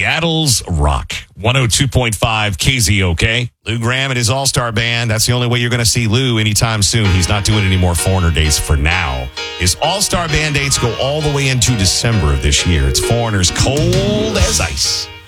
Seattle's Rock. 102.5 KZOK. Lou Graham and his all-star band. That's the only way you're going to see Lou anytime soon. He's not doing any more Foreigner dates for now. His all-star band dates go all the way into December of this year. It's Foreigner's Cold as Ice.